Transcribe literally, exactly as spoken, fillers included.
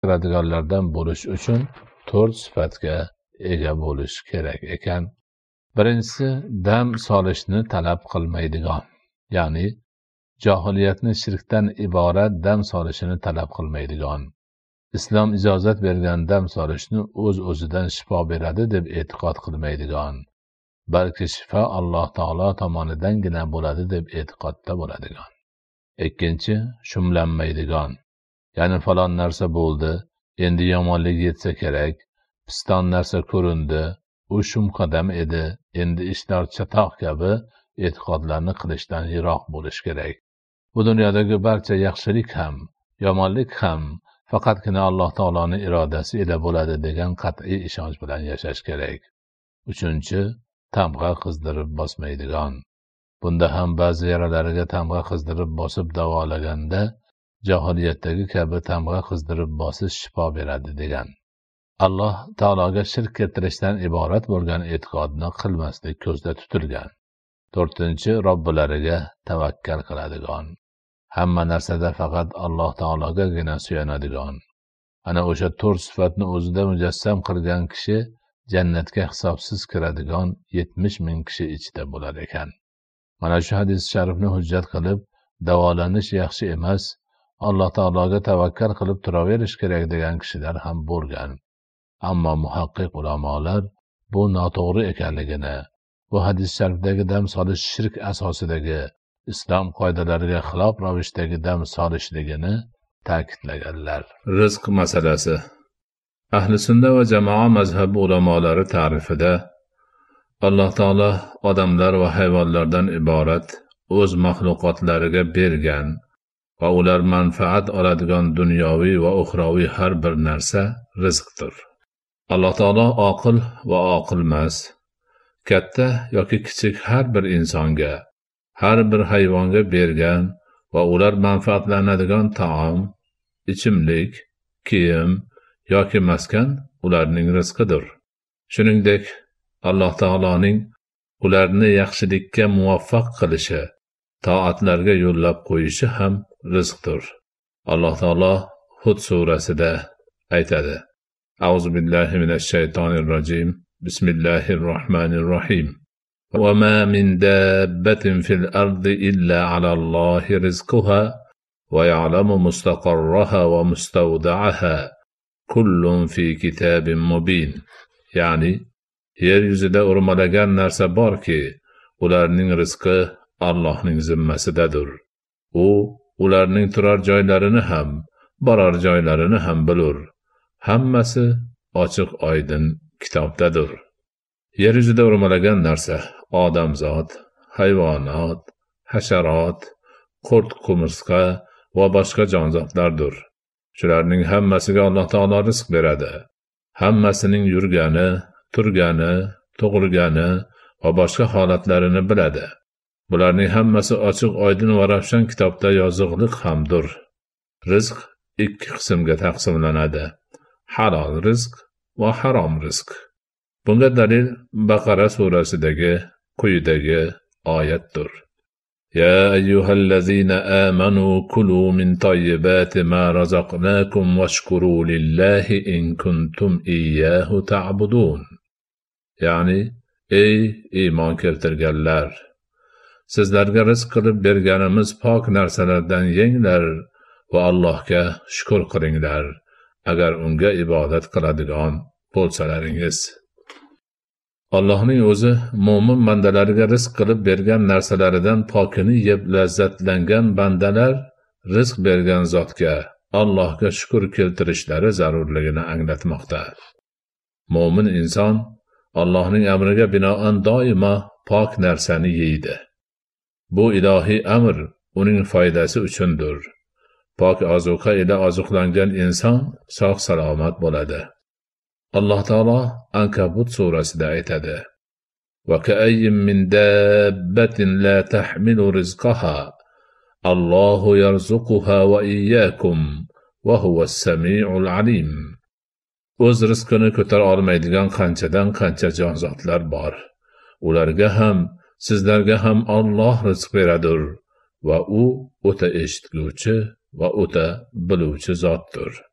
kiradiganlardan bo'lish uchun to'rt sifatga ega bo'lish kerak ekan. Birinchisi, dam solishni talab qilmaydigan, ya'ni johiliyatni shirkdan iborat dam solishini talab qilmaydigan. Islom ijozat bergan dam solishni o'z-o'zidan shifo beradi deb e'tiqod qilmaydigan, balki shifo Alloh taolo tomonidangina bo'ladi deb e'tiqodda bo'ladigan. Ikkinchi, shumlanmaydigan, ya'ni falon narsa bo'ldi, endi yomonlik yetsa kerak, piston narsa ko'rindi, u shum qadam edi, endi ishlar chatoq kabi e'tiqodlarni qilishdan yiroq bo'lish kerak. Bu dunyodagi barcha yaxshilik ham, yomonlik ham faqatgina Alloh taoloning irodasi ila bo'ladi degan qat'iy ishonch bilan yashash kerak. Uchinchi, tamg'a qizdirib bosmaydigan. Bunda ham ba'zi yaralariga tamg'a qizdirib bosib davolaganda johiliyatdagi kabi tamg'a qizdirib bosish shifo beradi degan. Alloh taologa shirk keltirishdan iborat bo'lgan e'tiqodni qilmaslik ko'zda tutilgan. To'rtinchi, robbilariga tavakkal qiladigan. Hamma narsada faqat Alloh taologagina suyanadigan. Ana o'sha to'rt sifatni o'zida mujassam qilgan kishi jannatga hisobsiz kiradigan yetmish ming kishi ichida bo'lar ekan. Mana shu hadis sharifni hujjat qilib, davolanish yaxshi emas, Alloh taologa tavakkal qilib turaverish kerak degan kishilar ham bo'lgan. Ammo muhaqqiq ulamolar bu noto'g'ri ekanligini, bu hadis sharifdagi dam solish shirk asosidagi islom qoidalariga xilof ravishdagi dam solishligini ta'kidlaganlar. Rizq masalasi. Ahli sunna va jamoa mazhabi ulamolari ta'rifida Alloh taolo odamlar va hayvonlardan iborat o'z maxluqotlariga bergan va ular manfaat oladigan dunyoviy va uxroviy har bir narsa rizqdir. Alloh taolo oqil va oqilmas, katta yoki kichik har bir insonga, har bir hayvonga bergan va ular manfaatlanadigan taom, ichimlik, kiyim yoki maskan ularning rizqidir. Shuningdek, Alloh taoloning ularni yaxshilikka muvaffaq qilishi, toatlarga yo'llab qo'yishi ham rizqdir. Alloh taolo Hud surasida aytadi: A'udhu billahi minash shaytonir rojim. Bismillahir rohmanir rohim. Wa ma min dabbatin fil ardi illa 'alallohi rizquha wa ya'lamu mustaqarraha wa mustawda'aha kullun fi kitabin mubin. Ya'ni yer yuzida o'rmalagan narsa borki, ularning rizqi Allohning zimmasidadir. U ularning turar joylarini ham, borar joylarini ham bilur. Hammasi ochiq oydin kitobdadir. Yer yuzida o'rmalagan narsa odamzod, hayvonot, hasharot, qurt qumursqa va boshqa jonzotlardir. Shularning hammasiga Alloh taolo rizq beradi. Hammasining yurgani, turgani, tug'ilgani va boshqa holatlarini biladi. Bularning hammasi ochiq oydin va ravshan kitobda yoziqliq hamdir. Rizq ikki qismga taqsimlanadi: halol rizq va harom rizq. Bunga dalil Baqara surasidagi quyidagi oyatdir. Ya ayyuhallazina amanu kulu min tayyibati ma razaqnakum washkuru lillahi in kuntum iyyahu ta'budun. Ya'ni ey iymon keltirganlar, sizlarga rizq qilib berganimiz pok narsalardan yenglar va Allohga shukr qilinglar, agar unga ibodat qiladigan bo'lsalaringiz. Allohning o'zi mo'min bandalariga rizq qilib bergan narsalaridan pokini yeb lazzatlangan bandalar rizq bergan zotga, Allohga shukr keltirishlari zarurligini anglatmoqda. Mo'min inson Allohning amriga binoan doimo pok narsani yeydi. Bu ilohiy amr uning foydasi uchundir. Pok ozuqa ila ozuqlangan inson sog' salomat bo'ladi. Alloh taolo Ankabut surasida aytadi: "Va ka'ayyin min dabbatin la tahmilu rizqaha, Allohu yarzuquha va iyyakum va huwas samiul alim." O'z rizqini ko'tara olmaydigan qanchadan qancha jonzotlar bor. Ularga ham, sizlarga ham Alloh rizq beradir va u o'ta eshituvchi va o'ta biluvchi zotdir.